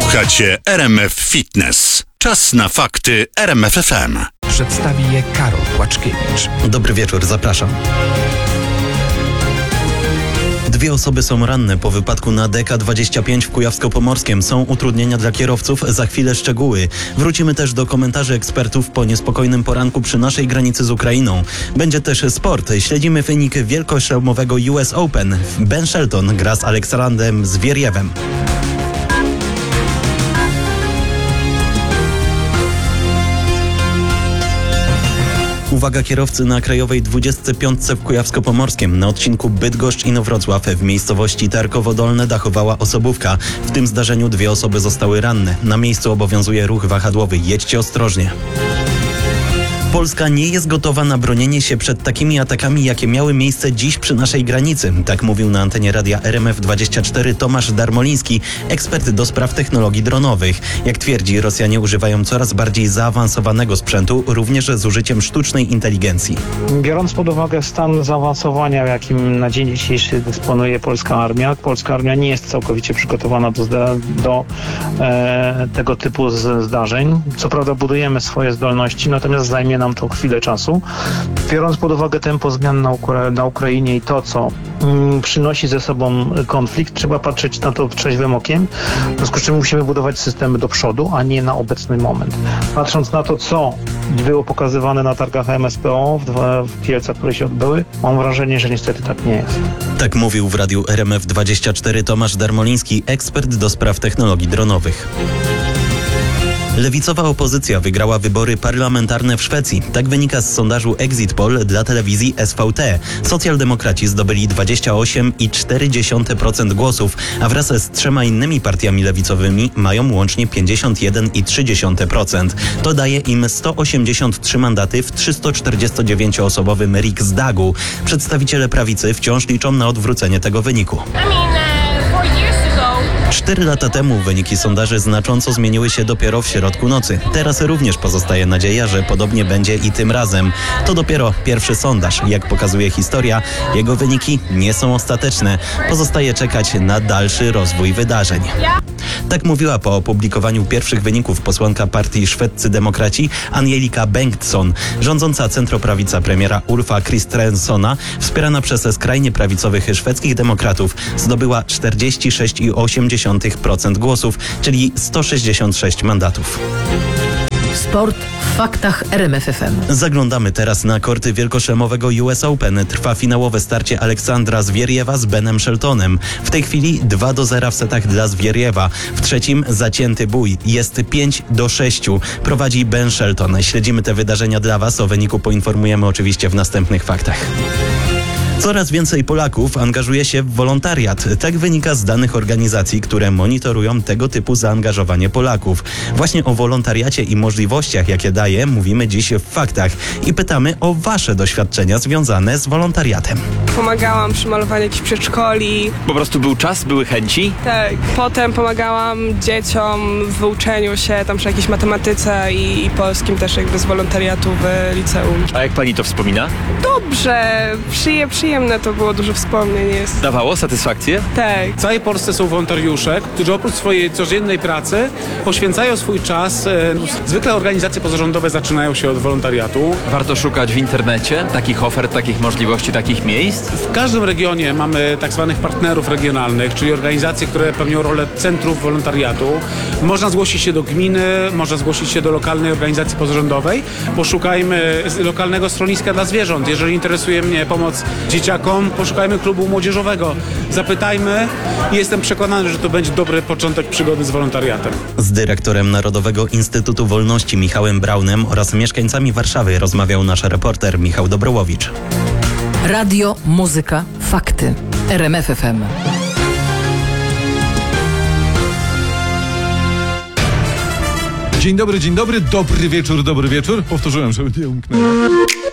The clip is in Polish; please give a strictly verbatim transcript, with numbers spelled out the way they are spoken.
Słuchacie R M F Fitness. Czas na fakty R M F F M. Przedstawi je Karol Płaczkiewicz. Dobry wieczór, zapraszam. Dwie osoby są ranne po wypadku na D K dwadzieścia pięć w Kujawsko-Pomorskiem. Są utrudnienia dla kierowców, za chwilę szczegóły. Wrócimy też do komentarzy ekspertów po niespokojnym poranku przy naszej granicy z Ukrainą. Będzie też sport. Śledzimy wynik wielkoszlemowego U S Open. Ben Shelton gra z Aleksandrem Zwierjewem. Uwaga kierowcy na krajowej dwudziestce piątce w Kujawsko-Pomorskiem. Na odcinku Bydgoszcz-Inowrocław w miejscowości Tarkowo-Dolne dachowała osobówka. W tym zdarzeniu dwie osoby zostały ranne. Na miejscu obowiązuje ruch wahadłowy. Jedźcie ostrożnie. Polska nie jest gotowa na bronienie się przed takimi atakami, jakie miały miejsce dziś przy naszej granicy. Tak mówił na antenie radia R M F dwadzieścia cztery Tomasz Darmoliński, ekspert do spraw technologii dronowych. Jak twierdzi, Rosjanie używają coraz bardziej zaawansowanego sprzętu, również z użyciem sztucznej inteligencji. Biorąc pod uwagę stan zaawansowania, jakim na dzień dzisiejszy dysponuje polska armia, polska armia nie jest całkowicie przygotowana do, do e, tego typu z, zdarzeń. Co prawda budujemy swoje zdolności, natomiast zajmie nam to chwilę czasu. Biorąc pod uwagę tempo zmian na, Ukra- na Ukrainie i to, co mm, przynosi ze sobą konflikt, trzeba patrzeć na to trzeźwym okiem, w związku z czym musimy budować systemy do przodu, a nie na obecny moment. Patrząc na to, co było pokazywane na targach M S P O w, dwa, w Kielcach, które się odbyły, mam wrażenie, że niestety tak nie jest. Tak mówił w radiu R M F dwadzieścia cztery Tomasz Darmoliński, ekspert do spraw technologii dronowych. Lewicowa opozycja wygrała wybory parlamentarne w Szwecji. Tak wynika z sondażu Exit Poll dla telewizji S V T. Socjaldemokraci zdobyli dwadzieścia osiem przecinek cztery procent głosów, a wraz z trzema innymi partiami lewicowymi mają łącznie pięćdziesiąt jeden przecinek trzy procent. To daje im sto osiemdziesiąt trzy mandaty w trzystoczterdziestodziewięcioosobowym Riksdagu. Przedstawiciele prawicy wciąż liczą na odwrócenie tego wyniku. Cztery lata temu wyniki sondaży znacząco zmieniły się dopiero w środku nocy. Teraz również pozostaje nadzieja, że podobnie będzie i tym razem. To dopiero pierwszy sondaż. Jak pokazuje historia, jego wyniki nie są ostateczne. Pozostaje czekać na dalszy rozwój wydarzeń. Tak mówiła po opublikowaniu pierwszych wyników posłanka partii Szwedzcy Demokraci Angelika Bengtsson. Rządząca centroprawica premiera Ulfa Kristerssona, wspierana przez skrajnie prawicowych szwedzkich demokratów, zdobyła czterdzieści sześć przecinek osiem procent głosów, czyli sto sześćdziesiąt sześć mandatów. Sport w faktach R M F F M. Zaglądamy teraz na korty wielkoszlemowego U S Open. Trwa finałowe starcie Aleksandra Zwierjewa z Benem Sheltonem. W tej chwili dwa do zera w setach dla Zwierjewa. W trzecim zacięty bój. Jest pięć do sześciu. Prowadzi Ben Shelton. Śledzimy te wydarzenia dla Was. O wyniku poinformujemy oczywiście w następnych faktach. Coraz więcej Polaków angażuje się w wolontariat. Tak wynika z danych organizacji, które monitorują tego typu zaangażowanie Polaków. Właśnie o wolontariacie i możliwościach, jakie daje, mówimy dziś w faktach i pytamy o Wasze doświadczenia związane z wolontariatem. Pomagałam przy malowaniu jakichś przedszkoli. Po prostu był czas, były chęci? Tak. Potem pomagałam dzieciom w uczeniu się tam przy jakiejś matematyce i, i polskim też jakby z wolontariatu w liceum. A jak pani to wspomina? Dobrze. Przyje, przyjemne to było, dużo wspomnień jest. Dawało satysfakcję? Tak. W całej Polsce są wolontariusze, którzy oprócz swojej codziennej pracy poświęcają swój czas. Zwykle organizacje pozarządowe zaczynają się od wolontariatu. Warto szukać w internecie takich ofert, takich możliwości, takich miejsc? W każdym regionie mamy tak zwanych partnerów regionalnych, czyli organizacje, które pełnią rolę centrów wolontariatu. Można zgłosić się do gminy, można zgłosić się do lokalnej organizacji pozarządowej. Poszukajmy lokalnego schroniska dla zwierząt. Jeżeli interesuje mnie pomoc dzieciakom, poszukajmy klubu młodzieżowego. Zapytajmy i jestem przekonany, że to będzie dobry początek przygody z wolontariatem. Z dyrektorem Narodowego Instytutu Wolności Michałem Braunem oraz mieszkańcami Warszawy rozmawiał nasz reporter Michał Dobrołowicz. Radio, muzyka, fakty. R M F F M. Dzień dobry, dzień dobry, dobry wieczór, dobry wieczór. Powtórzyłem, żeby nie umknęło.